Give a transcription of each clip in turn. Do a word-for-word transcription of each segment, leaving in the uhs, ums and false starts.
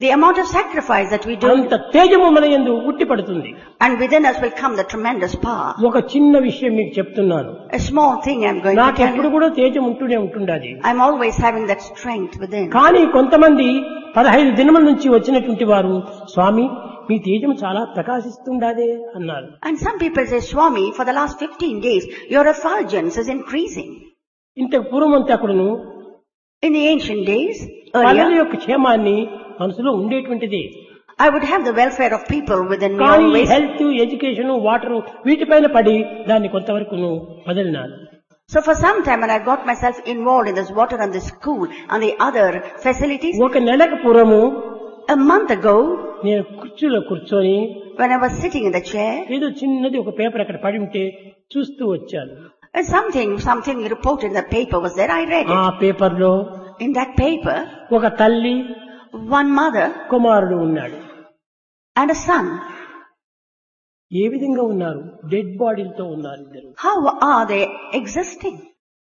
The amount of sacrifice that we do, అంత తేజము మన యందు ఉట్టి పడుతుంది. and within us will come the tremendous power. ఒక చిన్న విషయం మీకు చెప్తున్నాను. A small thing I'm going to నాకు tell ఎప్పుడు you. కూడా తేజం ఉంటూనే ఉంటుండాది. I'm always having that strength within. కానీ కొంతమంది పదహైదు దినముల నుంచి వచ్చినటువంటి వారు స్వామి మీ తేజం చాలా ప్రకాశిస్తుండాదే అన్నారు. And some people say, Swami, for the last fifteen days, your effulgence is increasing. ఇంతకు పూర్వమంతా కూడాను In the ancient days, పల్లెల earlier, యొక్క క్షేమాన్ని మనసులో ఉండేటువంటిది. I would have the welfare of people within me కానీ always. హెల్త్, ఎడ్యుకేషన్, వాటర్ వీటిపైన పడి దాన్ని కొంతవరకు వదిలినాను. So for some time when I got myself involved in this water and this school and the other facilities, ఒక నెలకు పూర్వము a month ago, నేను కుర్చీలో కూర్చొని when I was sitting in the chair, ఏదో చిన్నది ఒక పేపర్ అక్కడ పడి ఉంటే చూస్తూ వచ్చాను. and something, something reported in the paper was there, I read ఆ it. పేపర్ లో In that paper, ఒక తల్లి one mother కుమారుడు ఉన్నాడు. and a son. ఏ విధంగా ఉన్నారు? డెడ్ బాడీలతో ఉన్నారు ఇద్దరు. How are they existing?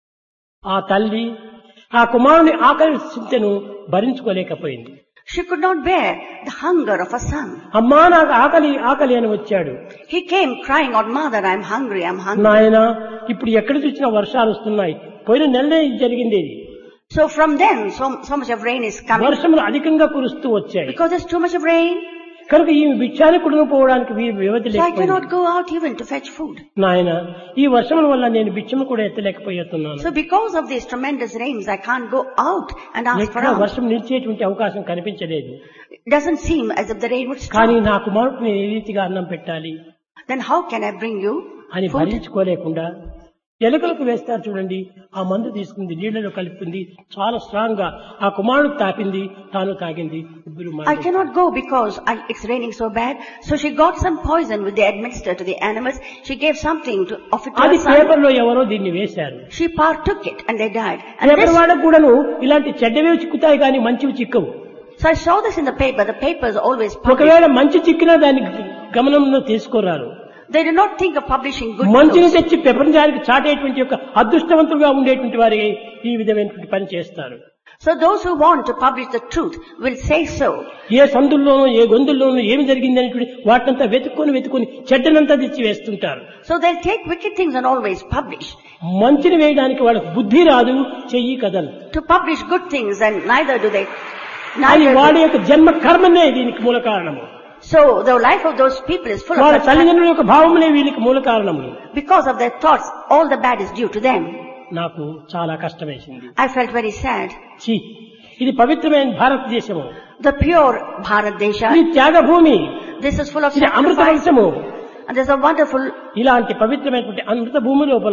ఆ తల్లి ఆ కుమారుని ఆకలి చింతను భరించుకోలేకపోయింది. She could not bear the hunger of a son. అమ్మా నాకు ఆకలి ఆకలి అని వచ్చాడు. He came crying out, Mother, I'm hungry, I'm hungry. నాయన ఇప్పుడు ఎక్కడ చూసినా వర్షాలు వస్తున్నాయి. పోయిన నెలనే ఇది జరిగింది. ఇది So from then, so, so much of rain is coming. వర్షములు అధికంగా కురుస్తూ వచ్చాయి. Because there's too much of rain, కనుక ఈ భిక్షాన్ని కుడును పోవడానికి వీ- వ్యవధి so I లేకపోయింది. cannot go out even to fetch food. నాయన ఈ వర్షముల వల్ల నేను భిక్షను కూడా ఎత్తలేకపోతున్నాను. So because of these tremendous rains, I can't go out and ask for ఎక్కడ out. వర్షం నిలిచేటువంటి అవకాశం కనిపించలేదు. It doesn't seem as if the rain would కానీ stop. నా కుమారుడికి నేను ఏ రీతిగా అన్నం పెట్టాలి Then how can I bring you అని food? భరించుకోలేకుండా ఎలుకలకు వేస్తారు చూడండి, ఆ మందు తీసుకుంది, నీళ్లలో కలుపుకుంది, చాలా స్ట్రాంగ్ గా ఆ కుమారుడు తాపింది, తాను తాగింది. ఇద్దరు I మారారు. cannot go because I, it's raining so bad. So she got some poison which they administered to the animals. She gave something to of it to అది her son. పేపర్ లో ఎవరో దీన్ని వేశారు. She partook it and they died. And paper this, వాళ్ళకు కూడాను ఇలాంటి చెడ్డవి చిక్కుతాయి కానీ మంచివి చిక్కవు. so I saw this in the paper. The papers always publish. ఒకవేళ మంచి చిక్కినా దాన్ని గమనంలో తీసుకోరారు. They do not think of publishing good మంచిని news. తెచ్చి ప్రపంచానికి చాటేటువంటి యొక్క అదృష్టవంతులుగా ఉండేటువంటి వారి ఈ విధమైనటువంటి పని చేస్తారు. So those who want to publish the truth will say so. ఏ సందుల్లోనూ ఏ గొంతుల్లోనూ ఏమి జరిగింది అనేటువంటి వాటినంతా వెతుక్కొని వెతుక్కొని చెడ్డనంతా తెచ్చి వేస్తుంటారు. So they'll take wicked things and always publish. మంచిని వేయడానికి వాళ్ళకు బుద్ధి రాదు, చెయ్యి కదలు. To publish good things and neither do they. అని Neither వాడి do, యొక్క జన్మ కర్మనే దీనికి మూల కారణము. so the life of those people is full వాళ్ళ of such. తల్లిదండ్రుల యొక్క భావములే వీళ్ళకి మూల కారణములు. Because of their thoughts, all the bad is due to them. నాకు చాలా కష్టం వేసింది. I felt very sad. ఛీ, ఇది పవిత్రమైన భారతదేశము, The pure Bharat Desha, ఇది Thyagabhoomi, this is full of ఇది అమృత sacrifice. వంశము. And there's a wonderful, ఇలాంటి పవిత్రమైనటువంటి అమృత భూమి లోపల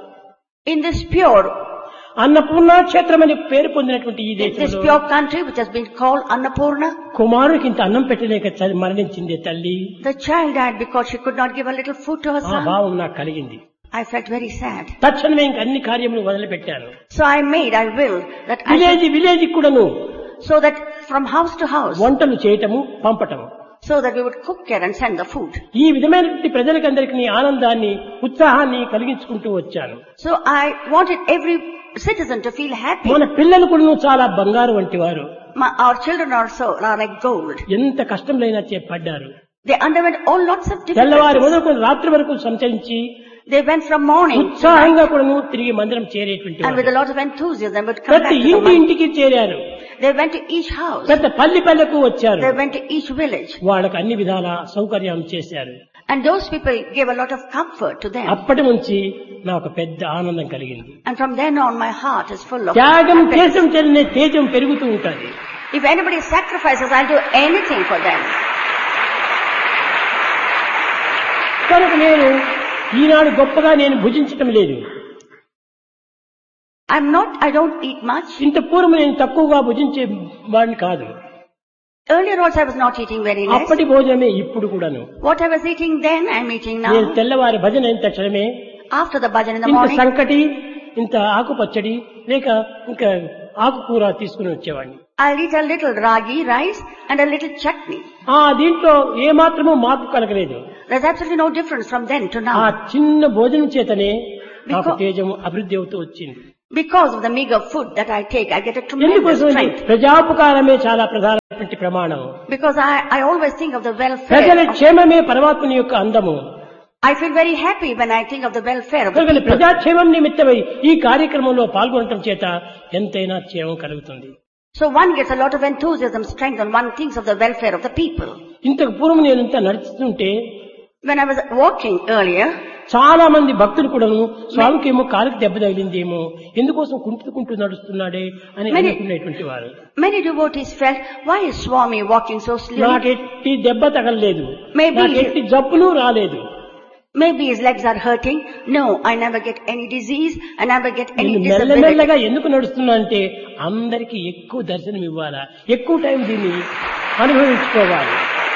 in this pure, అన్నపూర్ణ క్షేత్రం అని పేరు పొందినటువంటి ఈ this దేశంలో pure country which has been called Annapurna, కుమారుడికి ఇంత అన్నం పెట్టలేక చ- మరణించింది తల్లి. the child died because she could not give a little food to her ఆ son. భావం నాకు కలిగింది. I felt very sad. తక్షణమే ఇంక అన్ని కార్యములు వదిలిపెట్టాను. So I made, I willed that I village village కూడాను should, so that from house to house, వంటలు చేయటము, పంపటము. so that we would cook here and send the food. ఈ విధమైనటువంటి ప్రజలకందరికీ ఆనందాన్ని, ఉత్సాహాన్ని కలిగించుకుంటూ వచ్చాను. So I wanted every citizen to feel happy. మన పిల్లలు కూడా చాలా బంగారు వంటి వారు. My, our children also are like gold. ఎంత కష్టంలైనా చేపడ్డారు. They underwent all lots of తెల్లవారి difficulties. మొదలుకొని రాత్రి వరకు సంచరించి They went from morning to ఉత్సాహంగా కూడా తిరిగి మందిరం చేరేటువంటి and with a వారు. lot of enthusiasm would come back ప్రతి to the ఇంటి month. ఇంటికి చేరారు. They went to each house. పెద్ద పల్లి పల్లెకు వచ్చారు. They went to each village. వాళ్ళకి అన్ని విధాల సౌకర్యం చేశారు. And those people gave a lot of comfort to them. అప్పటి నుంచి నాకు పెద్ద ఆనందం కలిగింది. And from then on my heart is full of త్యాగం happiness. చేసం చెల్లిన తేజం పెరుగుతూ ఉంటుంది. If anybody sacrifices, I'll do anything for them. కనుక నేను ఈనాడు గొప్పగా నేను భుజించటం లేదు. I'm not, I don't eat much. ఇంత పూర్వం నేను తక్కువగా భుజించే వాడిని కాదు. Earlier also I was not eating very less. అప్పటి భోజనమే ఇప్పుడు కూడాను. What I was eating then, I'm eating నేను now. తెల్లవారి భజన ఇంత క్షణమే After the bhajan in the ఇంత morning, సంకటి, ఇంత ఆకు పచ్చడి లేక ఇంకా ఆకుకూర తీసుకుని వచ్చేవాడిని. I'll eat a little ragi rice and a little chutney. ఆ దీంట్లో ఏ మాత్రమూ మార్పు కలగలేదు. There's absolutely no difference from then to ఆ now. చిన్న భోజనం చేతనే నాకు Because- తేజం అభివృద్ధి అవుతూ వచ్చింది. Because of the meager food that I take, I get a tremendous ఎందుకోసం strength. ప్రజాపకారమే చాలా ప్రధానమైనటువంటి ప్రధానమైనటువంటి ప్రమాణం. Because I, I always think of the welfare. ప్రజల Of, క్షేమమే పరమాత్మని యొక్క అందము. I feel very happy when I think of the welfare of the కనుక people. ప్రజాక్షేమం నిమిత్తమై ఈ కార్యక్రమంలో పాల్గొనడం చేత ఎంతైనా క్షేమం కలుగుతుంది. So one gets a lot of enthusiasm, strength, and one thinks of the welfare of the people. ఇంతకు పూర్వం నేను ఇంత నడుస్తుంటే When I was walking earlier, చాలా మంది భక్తులు కూడాను స్వామికి ఏమో కాలికి దెబ్బ తగిలిందేమో, ఎందుకోసం కుంటుకుంటూ నడుస్తున్నాడే అని Many- అనుకునేటువంటి వారు. many devotees felt, why is Swami walking so slowly? నాకెట్టి దెబ్బ తగలలేదు, Maybe- నాకెట్టి జబ్బులు రాలేదు. Maybe his legs are hurting. No, I never get any disease. I never get any నేను disability. మెల్లమెల్లగా ఎందుకు నడుస్తున్నా అంటే అందరికీ ఎక్కువ దర్శనం ఇవ్వాలా, ఎక్కువ టైం దీన్ని అనుభవించుకోవాలి.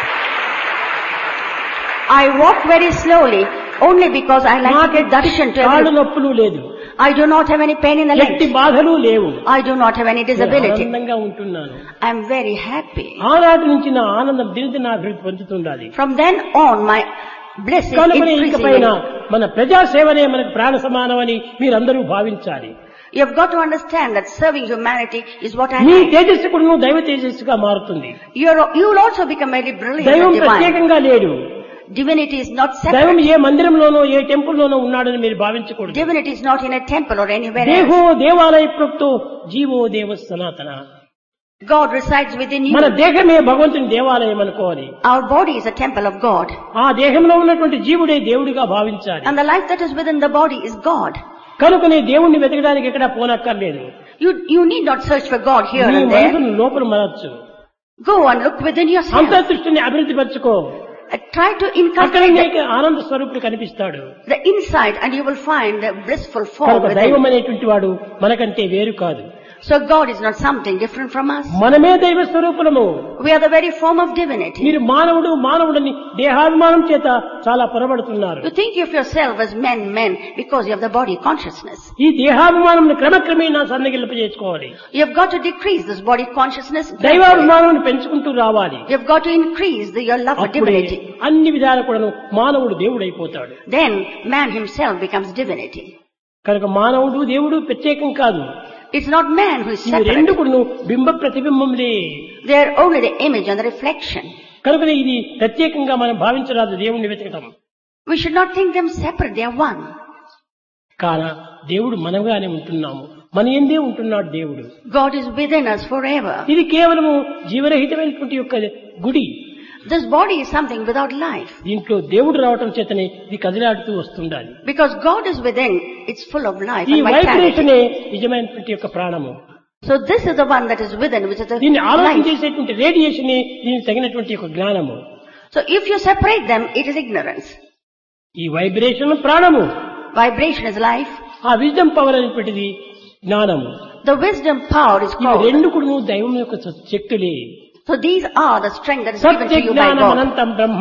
I walk very slowly only because I like to get darshan to కాళ్ళు everyone. నొప్పులు లేదు, I do not have any pain in the ఎట్టి legs. బాధలు లేవు, I do not have any నేను disability. ఆనందంగా ఉంటున్నాను. I am very happy. ఆనాటి నుంచి నా ఆనందం దినదిన అభివృద్ధి పొందుతుండాలి. From then on, my bliss is కనుక ఇకపైన increasing. మన ప్రజాసేవనే మనకు ప్రాణ సమానమని మీరందరూ భావించాలి. You have got to understand that serving humanity is what I me like. తేజస్సు కూడా నువ్వు దైవ తేజస్సుగా మారుతుంది. You're, you will also become very brilliant దైవం and divine. ప్రత్యేకంగా లేడు. Divinity is not దైవం separate. ఏ మందిరంలోనో ఏ టెంపుల్లోనో ఉన్నాడని మీరు భావించకూడదు. Divinity is not in a temple or anywhere దేహో else. దేవాలయ ప్రోక్తో జీవో దేవ సనాతన. God resides within you. మన దేహమే భగవంతుని దేవాలయం అనుకోవాలి. Our body is a temple of God. ఆ దేహంలో ఉన్నటువంటి జీవుడే దేవుడిగా భావించాలి. And the life that is within the body is God. కనుకనే దేవుణ్ణి వెతకడానికి ఎక్కడా పోనక్కర్లేదు. You, you need not search for God here నీ and there. మనసును లోపల మరచ్చు, Go and look within yourself. అంతర్దృష్టిని అభివృద్ధి పరచుకో. Uh, Try to అక్కడ inculcate నీకు ఆనంద స్వరూపుడు కనిపిస్తాడు. the, the inside and you will find the blissful form కనుక దైవం within. అనేటువంటి వాడు మనకంటే వేరు కాదు. So God is not something different from us. మనమే దైవ స్వరూపులము. We are the very form of divinity. మీరు మానవుడు మానవుడని దేహాభిమానం చేత చాలా పొరబడుతున్నారు. You think of yourself as men, men, because you have the body consciousness. ఈ దేహాభిమానం క్రమక్రమేణా సన్నగిల్లపజేసుకోవాలి. You have got to decrease this body consciousness. gradually. దైవాభిమానం పెంచుకుంటూ రావాలి. You have got to increase the, your love for అప్పుడే divinity. అన్ని విధాలు కూడాను మానవుడు దేవుడైపోతాడు. Then man himself becomes divinity. కనుక మానవుడు దేవుడు ప్రత్యేకం కాదు. It's not man who is ఇవి రెండు separate. కూడాను బింబ ప్రతిబింబములే. They are only the image and the reflection. కనుక ఇది ప్రత్యేకంగా మనం భావించరాదు దేవుణ్ణి వెతకటం. We should not think them separate. They are one. కాన దేవుడు మనగానే ఉంటున్నాము, మన ఎందే ఉంటున్నాడు దేవుడు. God is within us forever. ఇది కేవలము జీవరహితమైనటువంటి యొక్క గుడి. This body is something without life. దీంట్లో దేవుడు రావటం చేతనే ఇది కదిలాడుతూ వస్తుండాలి. Because God is within, it's full of life ఈ and vitality. వైబ్రేషనే నిజమైనటువంటి యొక్క ప్రాణము. So this is the one that is within, which is the దీన్ని ఆలోచన life. చేసేటువంటి రేడియేషనే దీనికి తగినటువంటి యొక్క జ్ఞానము. So if you separate them, it is ignorance. ఈ వైబ్రేషన్ ప్రాణము, Vibration is life. ఆ విజ్డమ్ పవర్ అనేటువంటిది జ్ఞానము. The wisdom power is ఇవి called. రెండు కూడా దైవం యొక్క శక్తులే. So these are the strength that is given Satya to you by జ్ఞానం God. అనంతం బ్రహ్మ.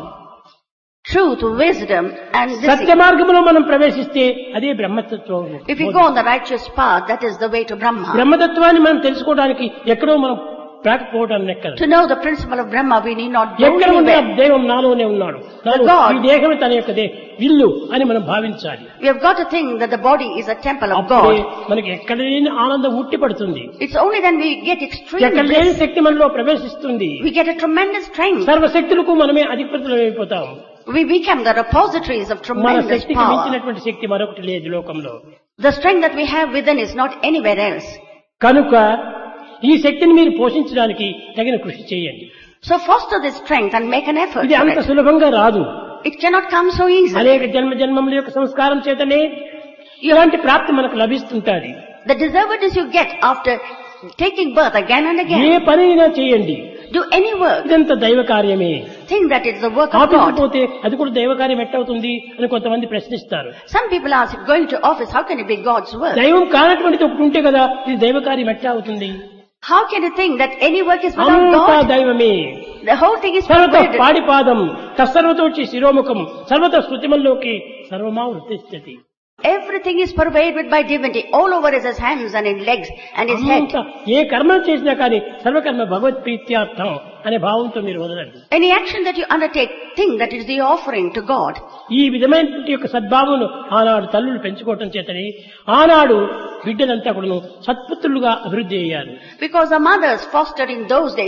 Truth, wisdom, and this. సత్య మార్గంలో మనం ప్రవేశిస్తే అదే బ్రహ్మతత్వం. If you go on the righteous path, that is the way to Brahma. బ్రహ్మతత్వాన్ని మనం తెలుసుకోవడానికి ఎక్కడో మనం ప్రాకపోవడం లెక్క. To know the principle of Brahma, we need not go ఎక్కడ ఉన్న anywhere. దైవం నాలోనే ఉన్నాడు, నాలో God. ఈ దేహమే తన యొక్క దే- ఇల్లు అని మనం భావించాలి. We have got to think that the body is a temple of అప్పుడే God. మనకి ఎక్కడ లేని ఆనందం ఉట్టి పడుతుంది. It's only then we get extreme ఎక్కడ లేని bliss. శక్తి మనలో ప్రవేశిస్తుంది. We get a tremendous strength. సర్వశక్తులకు మనమే అధిపతులు అయిపోతాం. We become the repositories of మన tremendous శక్తికి power. మించినటువంటి శక్తి మరొకటి లేదు లోకంలో. The strength that we have within is not anywhere else. కనుక ఈ శక్తిని మీరు పోషించడానికి తగిన కృషి చేయండి. So foster this strength and make an effort ఇది for అంత it. సులభంగా రాదు. It cannot come so easily. అనేక జన్మ జన్మముల యొక్క సంస్కారం చేతనే ఇలాంటి ప్రాప్తి మనకు లభిస్తుంటాది. The deservedness you get after taking birth again and A again. పని అయినా చేయండి, Do any work. ఇదంతా దైవ కార్యమే. Think that it's the work of ఆఫీసుకు God. పోతే అది కూడా దైవ కార్యం ఎట్టవుతుంది అని కొంతమంది ప్రశ్నిస్తారు. Some people ask, going to office, how can it be God's work? దైవం కానటువంటిది ఒకటి ఉంటే కదా ఇది దైవ కార్యం ఎట్టా అవుతుంది? How can you think that any work is without అంతా God? దైవమే. The whole thing is సర్వత perverted. పాడిపాదం తత్సర్వతోచి శిరోముఖం సర్వత శృతిమల్లోకి సర్వమా వృత్తిస్థితి. Everything is pervaded by divinity. All over is his hands and his legs and his head. అంతా ఏ కర్మ చేసినా కానీ సర్వకర్మ భగవత్ ప్రీత్యార్థం అనే భావంతో మీరు వదలండి. Any action that you undertake, think that it is the offering to God. ఈ విధమైనటువంటి యొక్క సద్భావను ఆనాడు తల్లులు పెంచుకోవటం చేతని ఆనాడు బిడ్డలంతా కూడా సత్పుత్రులుగా అభివృద్ధి అయ్యారు. Because the mothers fostered in those days such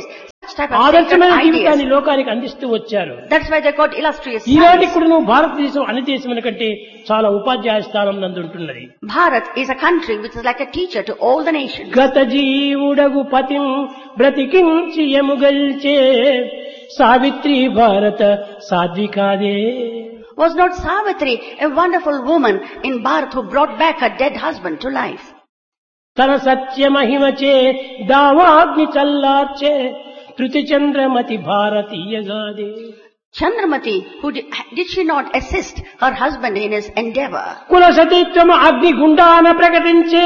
type of sacred ఆదర్శమైన జీవితాన్ని ideas. లోకానికి అందిస్తూ వచ్చారు. That's why they got illustrious ఈనాటి sons. కూడా నువ్వు భారతదేశం అన్ని దేశముల కంటే చాలా ఉపాధ్యాయ స్థానం నందు ఉంటున్నది. Bharat is a country which is like a teacher to all the nations. గత జీవుడగు పతిం బ్రతికించి ఎముగల్చే సావిత్రి భారత సాధ్వికాదే. Was not Savitri a wonderful woman in Bharat who brought back her dead husband to life? తన సత్య మహిమచే దావాగ్ని చల్లార్చే Tritiya Chandramati భారతీయగాదే. Chandramati, who did, did she not assist her husband in his endeavor? కుల సతీత్వము అగ్ని గుండాన ప్రకటించే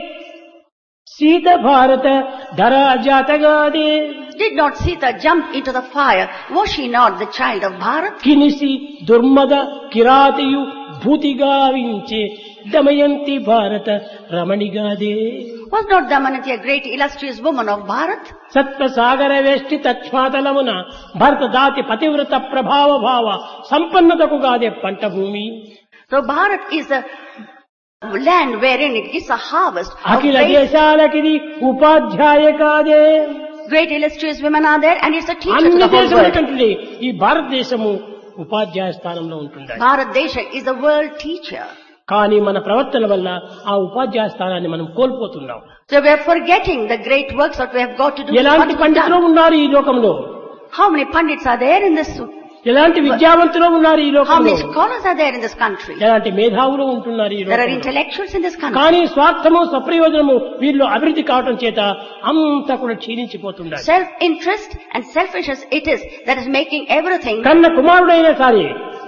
సీత భారత ధరా జాతగాదే. Did not Sita jump into the fire? Was she not the child of Bharat? కినిసి దుర్మద కిరాతియు భూతిగావించే Damayanti భారత రమణిగాదే. Was not Damanati a great illustrious woman of Bharat? సత్వ సాగర వేష్టి తచ్మాతలమున భరత దాతి పతివ్రత ప్రభావ భావ సంపన్నతకు గాదే పంట భూమి. So Bharat is the land wherein it is a harvest of Akhila great, దేశాలకిది ఉపాధ్యాయ కాదే. great illustrious women are there, and it's a teacher to అన్ని the whole దేశముల world. కంటే ఈ భారతదేశము ఉపాధ్యాయ స్థానంలో ఉంటుంది. Bharat Desha is the world teacher. కానీ మన ప్రవర్తన వల్ల ఆ ఉపాధ్యాయ స్థానాన్ని మనం కోల్పోతున్నాం. So we are forgetting the great works that we have got to do. ఎలాంటి what we've పండితులు done. ఉన్నారు ఈ లోకంలో, How many pandits are there in this? ఎలాంటి విద్యావంతులు ఉన్నారు ఈ How లోకంలో, many scholars are there in this country? ఎలాంటి మేధావులు ఉంటున్నారు ఈ There are లోకంలో. intellectuals in this country. కానీ స్వార్థము స్వప్రయోజనము వీళ్ళు అభివృద్ధి కావటం చేత అంతా కూడా క్షీణించిపోతున్నారు. Self-interest and selfishness it is that is making everything. కన్న కుమారుడైనా సరే,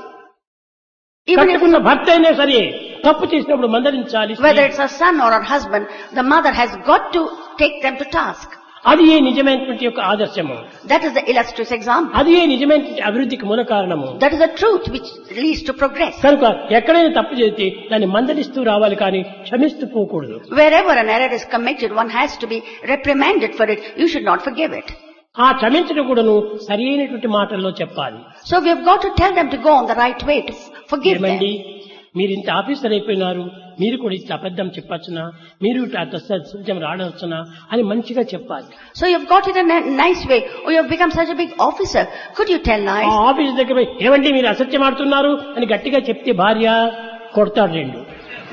Even if, కట్టుకున్న భర్త అయినా సరే తప్పు చేసినప్పుడు మందలించాలి. whether it's a son or a husband, the mother has got to take them to task. అది ఏ నిజమైనటువంటి యొక్క ఆదర్శము, That is the illustrious example. అది ఏ నిజమైనటువంటి అభివృద్ధికి మూల కారణము. That is the truth which leads to progress. కనుక ఎక్కడైనా తప్పు చేస్తే దాన్ని మందలిస్తూ రావాలి కానీ క్షమిస్తూ పోకూడదు. Wherever an error is committed, one has to be reprimanded for it. You should not forgive it. ఆ క్షమించడం కూడాను సరి అయినటువంటి మాటల్లో చెప్పాలి. So we have got to tell them to go on the right way, to forgive ఏమండి, them. మీరు ఇంత ఆఫీసర్ అయిపోయినారు, మీరు కూడా ఇంత అబద్ధం చెప్పచ్చునా, మీరు ఇట్లా సత్యం రాడవచ్చునా అని మంచిగా చెప్పాలి. So you have got it in a nice way. Oh, you have become such a big officer. Could you tell ఆ lies? ఆఫీస్ దగ్గర పోయి ఏమండి మీరు అసత్యం ఆడుతున్నారు అని గట్టిగా చెప్తే భార్య కొడతాడు రెండు.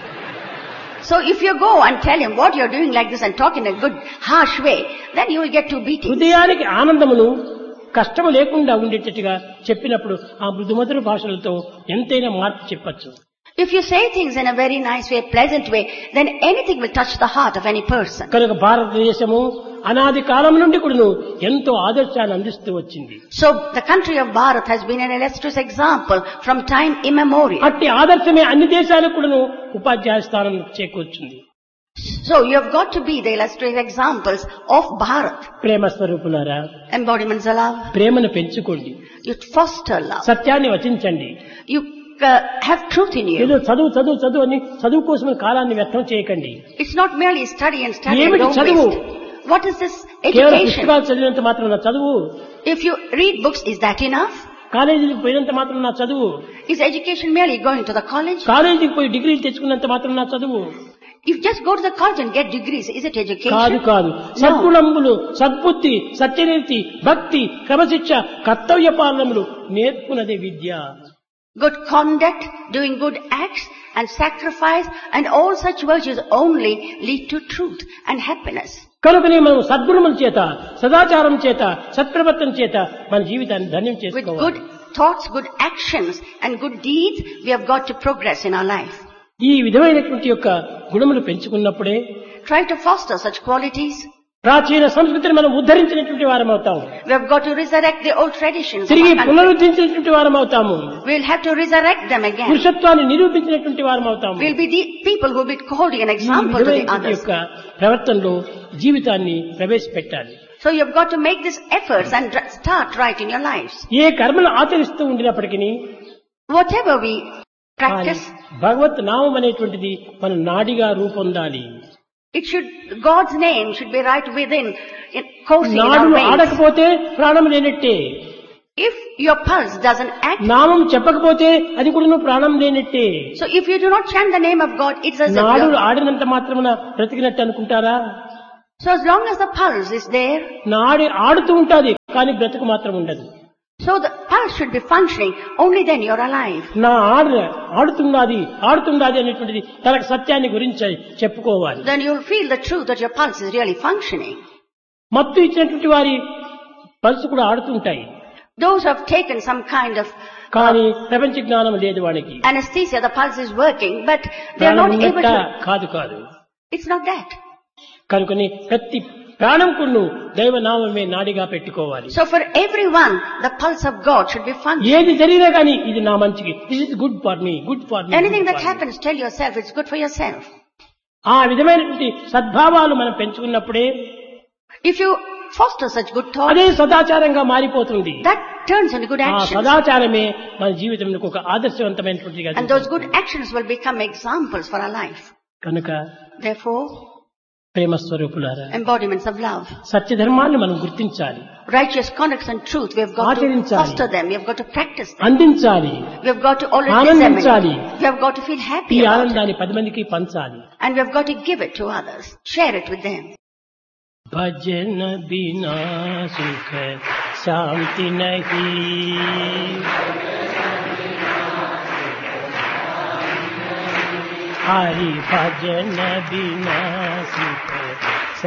So if you go and tell him what you are doing like this and talk in a good harsh way, then you will get two beatings. హృదయానికి ఆనందమును కష్టము లేకుండా ఉండేటట్టుగా చెప్పినప్పుడు ఆ మృదుమధుర భాషలతో ఎంతైనా మార్పు చెప్పచ్చు. If you say things in a very nice way, pleasant way, then anything will touch the heart of any person. కనుక భారతదేశము అనాది కాలం నుండి కూడాను ఎంతో ఆదర్శాన్ని అందిస్తూ వచ్చింది. So the country of Bharat has been an illustrious example from time immemorial. అట్టి ఆదర్శమే అన్ని దేశాలకు కూడాను ఉపాధ్యాయ స్థానం చేకూర్చుంది. So you have got to be the illustrious examples of Bharat. ప్రేమ స్వరూపులారా, Embodiments of love. ప్రేమను పెంచుకోండి, You foster love. సత్యాన్ని వచించండి. You uh, have truth in ఏదో you. చదువు చదువు చదువు అని చదువు కోసం కాలాన్ని వ్యర్థం చేయకండి. It's not merely study and study and ఏమిటి don't చదువు? waste. What is this కేవలం education? పుస్తకాలు చదివినంత మాత్రం నా చదువు, If you read books, is that enough? కాలేజీకి పోయినంత మాత్రం నా చదువు, Is education merely going to the college? కాలేజీకి పోయి డిగ్రీలు తెచ్చుకున్నంత మాత్రం నా చదువు If you just go to the college and get degrees, is it కాదు. education? కాదు సద్గుణములు, సద్బుద్ధి, సత్యనీతి, భక్తి, క్రమశిక్ష, కర్తవ్య పాలనములు నేర్పునదే విద్య. Good conduct, doing good acts and sacrifice and all such virtues only lead to truth and happiness. కనుకనే మనం సద్గుణముల చేత, సదాచారం చేత, సత్ప్రవర్తన చేత మన జీవితాన్ని ధన్యం With చేసుకోవాలి. good thoughts, good actions and good deeds, we have got to progress in our life. ఈ విధమైనటువంటి యొక్క గుణములు పెంచుకున్నప్పుడే Try to foster such qualities. ప్రాచీన సంస్కృతిని మనం ఉద్ధరించినటువంటి వారం అవుతాము, We have got to resurrect the old traditions of తిరిగి our country. పునరుద్ధరించినటువంటి వారం అవుతాము, We will have to resurrect them again. పురుషత్వాన్ని నిరూపించినటువంటి వారం అవుతాము. We will be the people who will be holding an ఈ example to the విధమైనటువంటి others. యొక్క ప్రవర్తనలో జీవితాన్ని ప్రవేశపెట్టాలి. So you have got to make these efforts and dr- start right in your lives. ఏ కర్మలు ఆచరిస్తూ ఉండినప్పటికీ Whatever we practice, భగవత్ నామం అనేటువంటిది మన నాడిగా రూపొందాలి. it should, God's name should be right within, in, coursing in our నాడులు veins. ఆడకపోతే ప్రాణం లేనట్టే, If your pulse doesn't act, నామం చెప్పకపోతే అది కూడా నువ్వు ప్రాణం లేనట్టే. so if you do not chant the name of God, it's as if నాడులు you're- ఆడినంత మాత్రమున బ్రతికినట్టు అనుకుంటారా? so as long as the pulse is there, నాడి ఆడుతూ ఉంటాది కానీ బ్రతుకు మాత్రం ఉండదు. So the pulse should be functioning, only then you're alive. నా ఆడ ఆడుతున్నది ఆడుతున్నది అనేటువంటిది తనకు సత్యాన్ని గురించి చెప్పుకోవాలి. Then you'll feel the truth that your pulse is really functioning. మత్తు ఇచ్చినటువంటి వారి పల్స్ కూడా ఆడుతుంటాయి. Those who have taken some kind of కానీ ప్రపంచ జ్ఞానం లేదు వానికి. anesthesia, the pulse is working, but they are not able to. కాదు కాదు. It's not that. కనుకని ప్రతి ప్రాణంకును దైవనామమే నాడిగా పెట్టుకోవాలి. So for everyone, the pulse of God should be functioning. ఏది జరిగినా కానీ ఇది నా మంచికి, this is good for me, good for me. Anything that happens, tell yourself it's good for yourself. ఆ విధమైనటువంటి సద్భావాలు మనం పెంచుకున్నప్పుడే if you foster such good thoughts, అదే సదాచారంగా మారిపోతుంది. that turns into good ఆ actions. సదాచారమే మన జీవితంలో ఒక ఆదర్శవంతమైనటువంటిగా. And those good actions will become examples for our life. కనుక therefore, ప్రేమ స్వరూపులారా, embodiments of love, సత్య ధర్మాన్ని మనం గుర్తించాలి. righteous conducts and truth, we have got to foster them, we have got to practice them, అందించాలి, we have got to always ఆనందించాలి, we have got to feel happy ఈ about ఆనందాన్ని పది మందికి పంచాలి, and we have got to give it to others, share it with them. భజన బినా సుఖ శాంతి నహీ, హరి భజన బినా సుఖ